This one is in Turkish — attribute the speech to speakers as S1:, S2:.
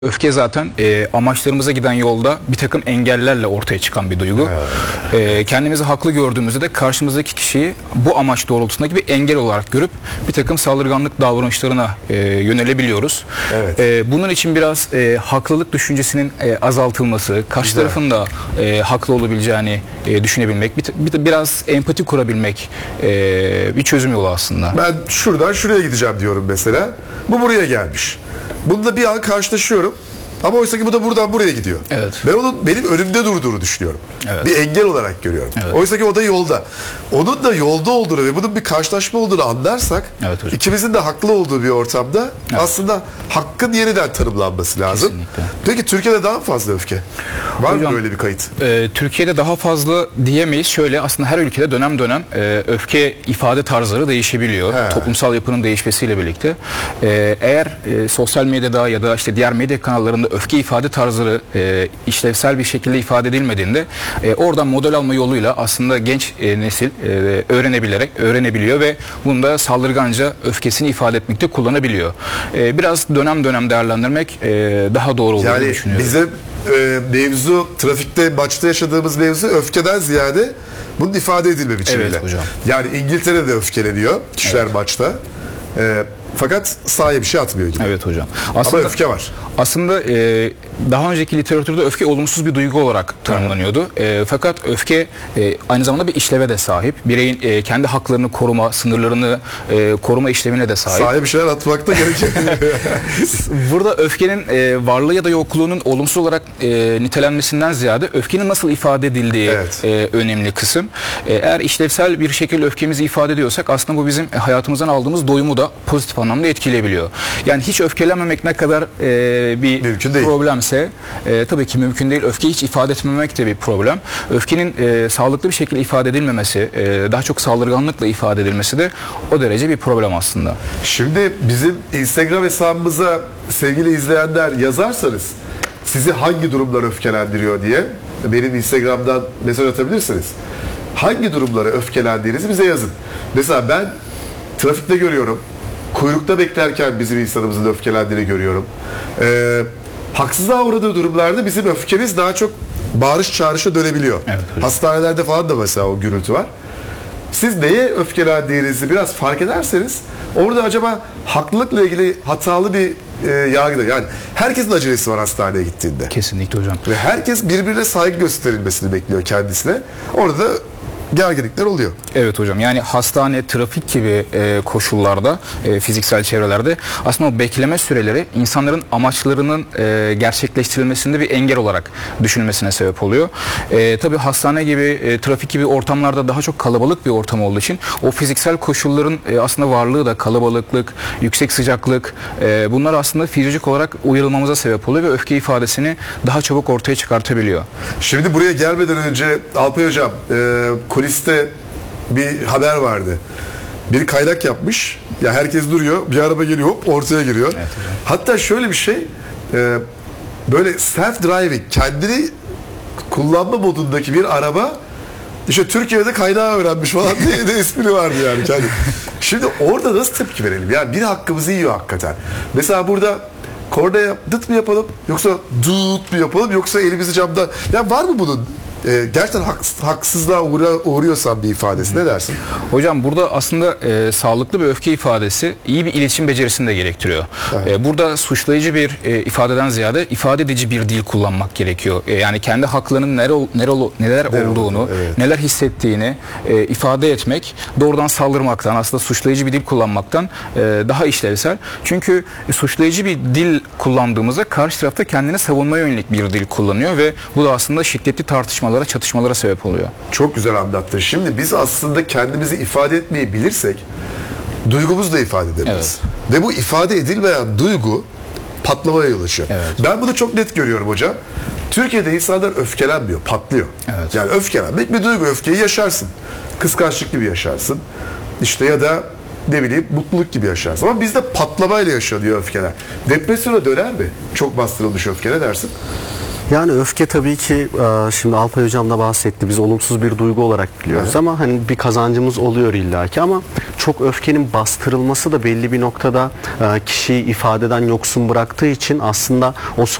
S1: Öfke zaten amaçlarımıza giden yolda bir takım engellerle ortaya çıkan bir duygu. Kendimizi haklı gördüğümüzde de karşımızdaki kişiyi bu amaç doğrultusundaki bir engel olarak görüp bir takım saldırganlık davranışlarına yönelebiliyoruz.
S2: Evet.
S1: Bunun için biraz haklılık düşüncesinin azaltılması, karşı tarafın da haklı olabileceğini düşünebilmek, biraz empati kurabilmek bir çözüm yolu aslında.
S2: Ben şuradan şuraya gideceğim diyorum mesela. Bu buraya gelmiş. Bununla bir an karşılaşıyorum. Ama oysa ki bu da buradan buraya gidiyor.
S1: Evet.
S2: Ben onun benim önümde durduğunu düşünüyorum.
S1: Evet.
S2: Bir engel olarak görüyorum.
S1: Evet.
S2: Oysa ki o da yolda. Onun da yolda olduğunu ve bunun bir karşılaşma olduğunu anlarsak,
S1: Evet hocam.
S2: ikimizin de haklı olduğu bir ortamda aslında hakkın yeniden tanımlanması lazım.
S1: Kesinlikle.
S2: Peki Türkiye'de daha mı fazla öfke? Var
S1: Hocam,
S2: mı böyle bir kayıt?
S1: Türkiye'de daha fazla diyemeyiz. Şöyle, aslında her ülkede dönem dönem öfke ifade tarzları değişebiliyor.
S2: He.
S1: Toplumsal yapının değişmesiyle birlikte. Eğer sosyal medyada ya da işte diğer medya kanallarında öfke ifade tarzları işlevsel bir şekilde ifade edilmediğinde oradan model alma yoluyla aslında genç nesil öğrenebiliyor ve bunda saldırganca öfkesini ifade etmekte kullanabiliyor. Biraz dönem dönem değerlendirmek daha doğru olduğunu
S2: Yani
S1: düşünüyorum.
S2: bizim mevzu, trafikte, maçta yaşadığımız mevzu öfkeden ziyade bunun ifade edilme biçimiyle.
S1: Evet hocam.
S2: Yani İngiltere'de öfkeleniyor kişiler maçta. Fakat sahaya bir şey atmıyor gibi.
S1: Evet hocam.
S2: Ama öfke var.
S1: Aslında daha önceki literatürde öfke olumsuz bir duygu olarak tanımlanıyordu. Fakat öfke aynı zamanda bir işleve de sahip. Bireyin kendi haklarını koruma, sınırlarını koruma işlevine de sahip.
S2: Sahaya bir şeyler atmak da gerekiyor.
S1: Burada öfkenin varlığı ya da yokluğunun olumsuz olarak nitelenmesinden ziyade öfkenin nasıl ifade edildiği önemli kısım. Eğer işlevsel bir şekilde öfkemizi ifade ediyorsak aslında bu bizim hayatımızdan aldığımız doyumu da pozitif anlamda etkileyebiliyor. Yani hiç öfkelenmemek ne kadar bir
S2: mümkün değil.
S1: Problemse tabii ki mümkün değil. Öfkeyi hiç ifade etmemek de bir problem. Öfkenin sağlıklı bir şekilde ifade edilmemesi, daha çok saldırganlıkla ifade edilmesi de o derece bir problem aslında.
S2: Şimdi bizim Instagram hesabımıza sevgili izleyenler yazarsanız sizi hangi durumlar öfkelendiriyor diye benim Instagram'dan mesaj atabilirsiniz. Hangi durumlara öfkelendiğinizi bize yazın. Mesela ben trafikte görüyorum. Kuyrukta beklerken bizim insanımızın öfkelendiğini görüyorum. Haksızlığa uğradığı durumlarda bizim öfkemiz daha çok bağırış çağrışa dönebiliyor.
S1: Evet,
S2: hastanelerde falan da mesela o gürültü var. Siz neye öfkelendiğinizi biraz fark ederseniz orada acaba haklılıkla ilgili hatalı bir yargıda, yani herkesin acelesi var hastaneye gittiğinde.
S1: Kesinlikle hocam.
S2: Ve herkes birbirine saygı gösterilmesini bekliyor kendisine. Orada da gerginlikler oluyor.
S1: Evet hocam, yani hastane, trafik gibi koşullarda, fiziksel çevrelerde aslında o bekleme süreleri insanların amaçlarının gerçekleştirilmesinde bir engel olarak düşünülmesine sebep oluyor. Tabii hastane gibi, trafik gibi ortamlarda daha çok kalabalık bir ortam olduğu için o fiziksel koşulların aslında varlığı da kalabalıklık, yüksek sıcaklık, bunlar aslında fizyolojik olarak uyarılmamıza sebep oluyor ve öfke ifadesini daha çabuk ortaya çıkartabiliyor.
S2: Şimdi buraya gelmeden önce Alpay Hocam, kuliste bir haber vardı. Biri kaynak yapmış. Ya herkes duruyor. Bir araba geliyor, hop ortaya giriyor. Evet, hatta şöyle bir şey, böyle self driving, kendini kullanma modundaki bir araba işte Türkiye'de kaynağı öğrenmiş falan diye de espri vardı yani. Şimdi orada nasıl tepki verelim? Yani biri hakkımızı yiyor hakikaten. Mesela burada kornaya dıt mı yapalım yoksa dut mu yapalım yoksa elimizi camdan, ya var mı bunun gerçekten haksızlığa uğruyorsan bir ifadesi, ne dersin?
S1: Hocam burada aslında sağlıklı bir öfke ifadesi iyi bir iletişim becerisini de gerektiriyor.
S2: Evet.
S1: Burada suçlayıcı bir ifadeden ziyade ifade edici bir dil kullanmak gerekiyor. Yani kendi haklarının neler olduğunu,
S2: evet,
S1: neler hissettiğini ifade etmek, doğrudan saldırmaktan, aslında suçlayıcı bir dil kullanmaktan daha işlevsel. Çünkü suçlayıcı bir dil kullandığımızda karşı tarafta kendini savunmaya yönelik bir dil kullanıyor ve bu da aslında şiddetli tartışmalara, çatışmalara sebep oluyor.
S2: Çok güzel anlattın. Şimdi biz aslında kendimizi ifade etmeyi bilirsek duygumuzu da ifade edebiliriz.
S1: Evet.
S2: Ve bu ifade edilmeyen duygu patlamaya yol açıyor.
S1: Evet.
S2: Ben bunu çok net görüyorum hocam. Türkiye'de insanlar öfkelenmiyor, patlıyor.
S1: Evet.
S2: Yani öfkelenmek bir duygu. Öfkeyi yaşarsın. Kıskançlık gibi yaşarsın. İşte ya da ne bileyim mutluluk gibi yaşarsın. Ama bizde patlamayla yaşanıyor öfkeler. Depresyona döner mi? Çok bastırılmış öfke, ne dersin?
S3: Yani öfke tabii ki şimdi Alpay Hocam da bahsetti. Biz olumsuz bir duygu olarak biliyoruz ama hani bir kazancımız oluyor illaki, ama çok öfkenin bastırılması da belli bir noktada kişiyi ifadeden yoksun bıraktığı için aslında o